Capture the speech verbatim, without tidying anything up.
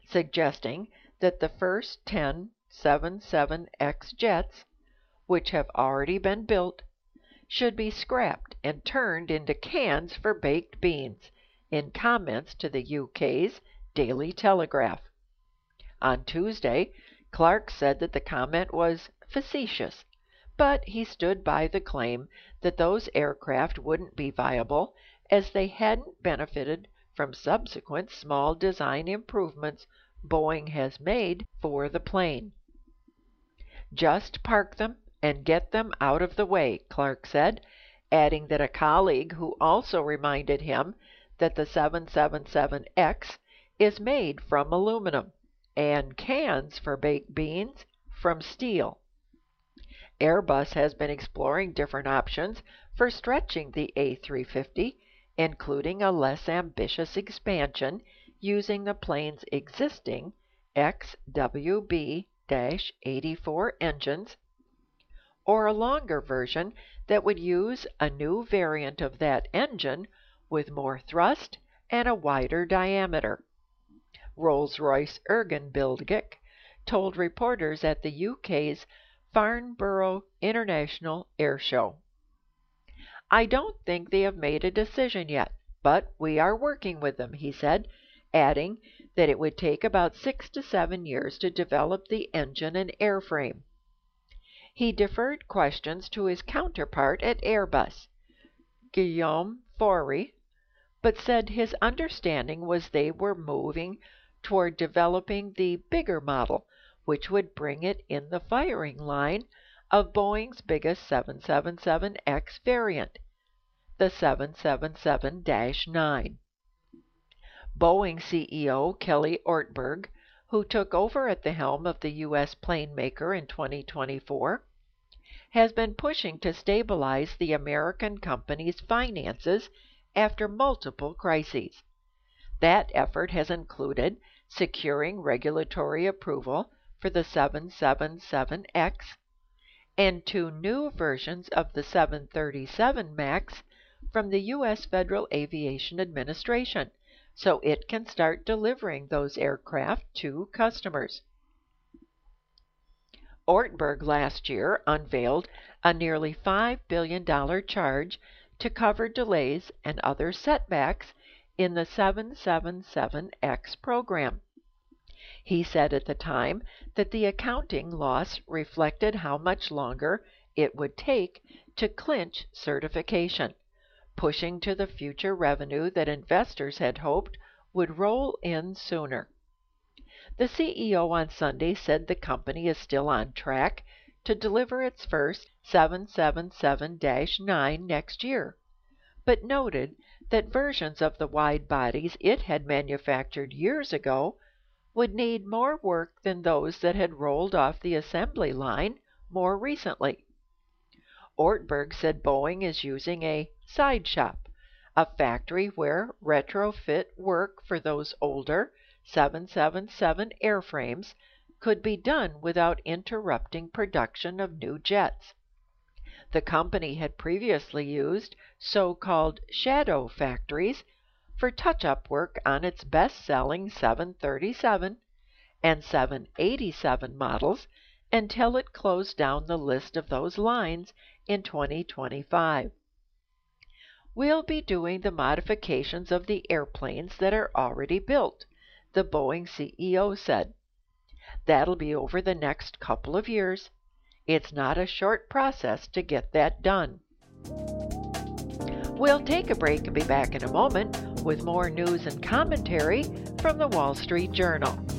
suggesting that the first ten seven seven X jets, which have already been built, should be scrapped and turned into cans for baked beans, in comments to the U K's Daily Telegraph. On Tuesday, Clark said that the comment was facetious, but he stood by the claim that those aircraft wouldn't be viable as they hadn't benefited from subsequent small design improvements Boeing has made for the plane. Just park them and get them out of the way, Clark said, adding that a colleague who also reminded him that the seven seventy-seven X is made from aluminum and cans for baked beans from steel. Airbus has been exploring different options for stretching the A three fifty, including a less ambitious expansion using the plane's existing X W B eighty-four engines, or a longer version that would use a new variant of that engine with more thrust and a wider diameter. Rolls-Royce Ergenbilgic told reporters at the U K's Farnborough International Air Show. "I don't think they have made a decision yet, but we are working with them," he said, adding that it would take about six to seven years to develop the engine and airframe. He deferred questions to his counterpart at Airbus, Guillaume Faury, but said his understanding was they were moving toward developing the bigger model, which would bring it in the firing line of Boeing's biggest seven seventy-seven X variant, the seven seventy-seven dash nine. Boeing C E O Kelly Ortberg, who took over at the helm of the U S plane maker in twenty twenty-four, has been pushing to stabilize the American company's finances after multiple crises. That effort has included securing regulatory approval for the seven seventy-seven X and two new versions of the seven thirty-seven MAX from the U S Federal Aviation Administration, so it can start delivering those aircraft to customers. Ortberg last year unveiled a nearly five billion dollars charge to cover delays and other setbacks in the seven seventy-seven X program. He said at the time that the accounting loss reflected how much longer it would take to clinch certification, pushing to the future revenue that investors had hoped would roll in sooner. The C E O on Sunday said the company is still on track to deliver its first seven seventy-seven dash nine next year, but noted that versions of the wide bodies it had manufactured years ago would need more work than those that had rolled off the assembly line more recently. Ortberg said Boeing is using a side shop, a factory where retrofit work for those older seven seventy-seven airframes could be done without interrupting production of new jets. The company had previously used so-called shadow factories for touch-up work on its best-selling seven thirty-seven and seven eighty-seven models until it closed down the list of those lines in twenty twenty-five. "We'll be doing the modifications of the airplanes that are already built," the Boeing C E O said. "That'll be over the next couple of years. It's not a short process to get that done." We'll take a break and be back in a moment with more news and commentary from the Wall Street Journal.